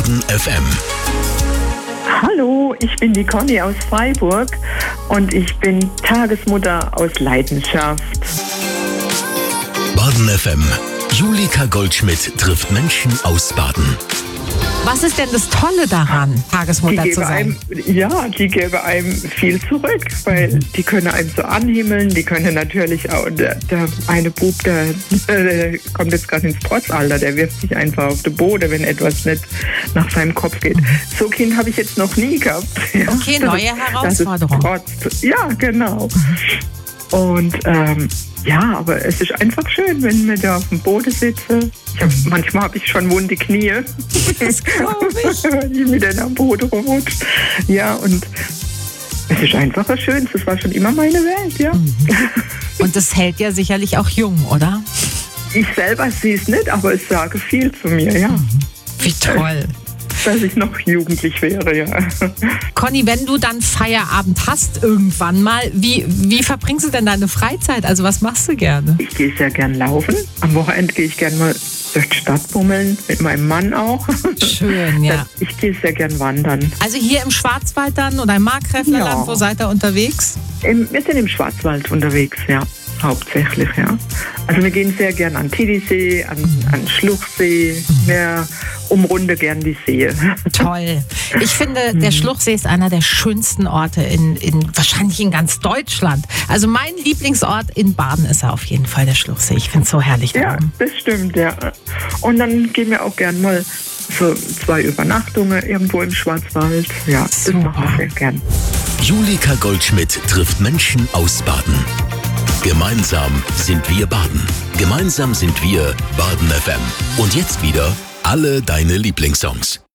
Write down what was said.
Baden FM. Hallo, ich bin die Conny aus Freiburg und ich bin Tagesmutter aus Leidenschaft. Baden FM. Julika Goldschmidt trifft Menschen aus Baden. Was ist denn das Tolle daran, Tagesmutter zu sein? Die geben einem viel zurück, weil die können einem so anhimmeln, die können natürlich auch, der eine Bub, der kommt jetzt gerade ins Trotzalter, der wirft sich einfach auf den Boden, wenn etwas nicht nach seinem Kopf geht. So ein Kind habe ich jetzt noch nie gehabt. Ja. Okay, neue Herausforderung. Ja, genau. Und aber es ist einfach schön, wenn wir da auf dem Boden sitzen. Manchmal habe ich schon wunde Knie. Das glaube ich. Weil ich mit am Boden rumrutsche. Ja, und es ist einfach was Schönes. Das war schon immer meine Welt, ja. Und das hält ja sicherlich auch jung, oder? Ich selber sehe es nicht, aber es sage viel zu mir, ja. Wie toll. Dass ich noch jugendlich wäre, ja. Conny, wenn du dann Feierabend hast irgendwann mal, wie verbringst du denn deine Freizeit? Also was machst du gerne? Ich gehe sehr gern laufen. Am Wochenende gehe ich gern mal durch die Stadt bummeln, mit meinem Mann auch. Schön, ja. Ich gehe sehr gern wandern. Also hier im Schwarzwald dann oder im Markgräflerland, wo seid ihr unterwegs? Wir sind im Schwarzwald unterwegs, ja. Hauptsächlich, ja. Also wir gehen sehr gern an Titisee, an Schluchsee. Wir umrunden gern die See. Toll. Ich finde, der Schluchsee ist einer der schönsten Orte wahrscheinlich in ganz Deutschland. Also mein Lieblingsort in Baden ist auf jeden Fall der Schluchsee. Ich finde es so herrlich da. Ja, das stimmt, ja. Und dann gehen wir auch gern mal so 2 Übernachtungen irgendwo im Schwarzwald. Ja, das machen wir sehr gern. Julika Goldschmidt trifft Menschen aus Baden. Gemeinsam sind wir Baden. Gemeinsam sind wir Baden FM. Und jetzt wieder alle deine Lieblingssongs.